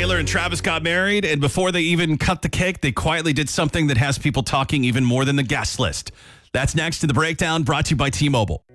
Taylor and Travis got married, and before they even cut the cake, they quietly did something that has people talking even more than the guest list. That's next to the breakdown, brought to you by T-Mobile.